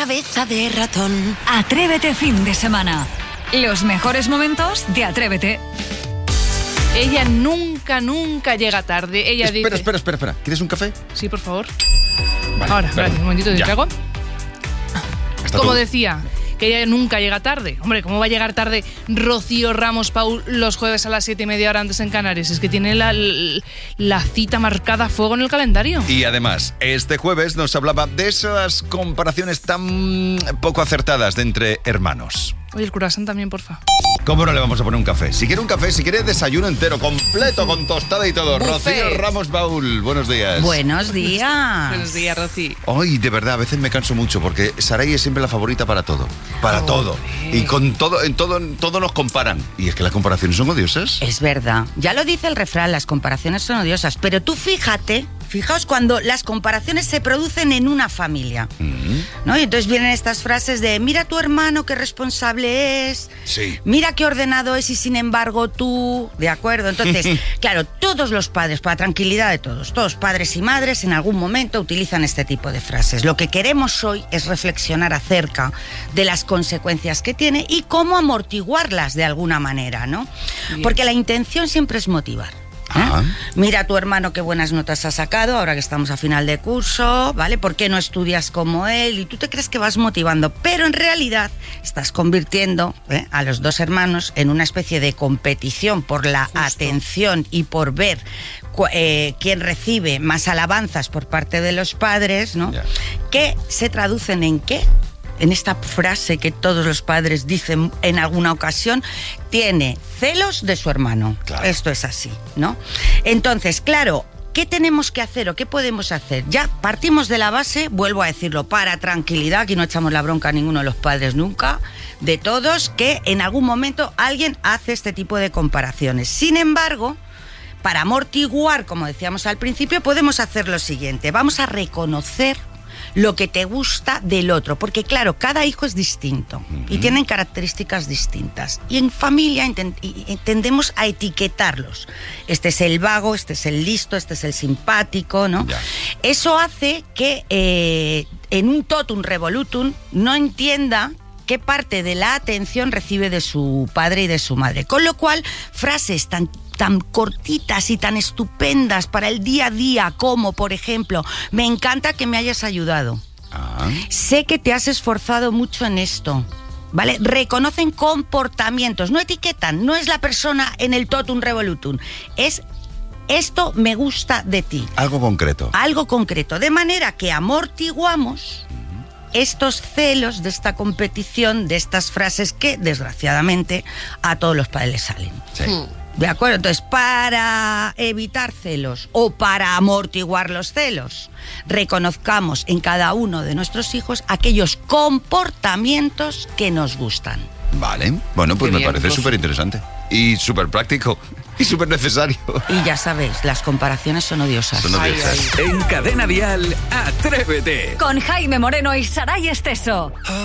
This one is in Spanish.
cabeza de ratón. Atrévete fin de semana. Los mejores momentos de Atrévete. Ella nunca llega tarde. Ella dice... Espera. ¿Quieres un café? Sí, por favor. Vale, ahora, gracias. Un momentito, te traigo. Como todo. decía, que ella nunca llega tarde. Hombre, ¿cómo va a llegar tarde Rocío Ramos Paul los jueves a las 7:30 horas antes en Canarias? Es que tiene la cita marcada a fuego en el calendario. Y además, este jueves nos hablaba de esas comparaciones tan poco acertadas de entre hermanos. Oye, el croissant también, porfa. ¿Cómo no le vamos a poner un café? Si quiere un café, si quiere desayuno entero, completo, con tostada y todo. Buffet. Rocío Ramos Paul, buenos días. Buenos días. Buenos días, Rocío. Ay, de verdad, a veces me canso mucho porque Saray es siempre la favorita para todo. Para todo. Y con todo, en todo nos comparan. Y es que las comparaciones son odiosas. Es verdad. Ya lo dice el refrán, las comparaciones son odiosas. Pero tú fijaos cuando las comparaciones se producen en una familia. ¿No? Y entonces vienen estas frases de mira a tu hermano qué responsable es. Sí. Mira qué ordenado es y sin embargo tú. ¿De acuerdo? Entonces, claro, todos los padres, para tranquilidad de todos padres y madres en algún momento utilizan este tipo de frases. Lo que queremos hoy es reflexionar acerca de las consecuencias que tiene y cómo amortiguarlas de alguna manera, ¿no? Bien. Porque la intención siempre es motivar. Mira a tu hermano qué buenas notas ha sacado ahora que estamos a final de curso, ¿vale? ¿Por qué no estudias como él? Y tú te crees que vas motivando, pero en realidad estás convirtiendo a los dos hermanos en una especie de competición por la atención y por ver quién recibe más alabanzas por parte de los padres, ¿no? Yeah. Que se traducen en ¿qué? En esta frase que todos los padres dicen en alguna ocasión, tiene celos de su hermano. Claro. Esto es así, ¿no? Entonces, claro, ¿qué tenemos que hacer o qué podemos hacer? Ya partimos de la base, vuelvo a decirlo, para tranquilidad, aquí no echamos la bronca a ninguno de los padres nunca, de todos, que en algún momento alguien hace este tipo de comparaciones. Sin embargo, para amortiguar, como decíamos al principio, podemos hacer lo siguiente, vamos a reconocer lo que te gusta del otro, porque claro, cada hijo es distinto y tienen características distintas y en familia tendemos a etiquetarlos. Este es el vago, este es el listo, este es el simpático, ¿no? Ya. Eso hace que en un totum revolutum no entienda qué parte de la atención recibe de su padre y de su madre, con lo cual frases tan cortitas y tan estupendas para el día a día como, por ejemplo, me encanta que me hayas ayudado. Sé que te has esforzado mucho en esto. ¿Vale? Reconocen comportamientos, no etiquetan, no es la persona en el totum revolutum, es esto me gusta de ti. Algo concreto. Algo concreto, de manera que amortiguamos estos celos de esta competición, de estas frases que, desgraciadamente, a todos los padres les salen. Sí. ¿De acuerdo? Entonces, para evitar celos o para amortiguar los celos, reconozcamos en cada uno de nuestros hijos aquellos comportamientos que nos gustan. Vale. Bueno, pues Qué me bien, parece profe. súper interesante. Y súper práctico. Y súper necesario. Y ya sabéis, las comparaciones son odiosas. Son odiosas. En Cadena Dial, Atrévete. Con Jaime Moreno y Saray Esteso.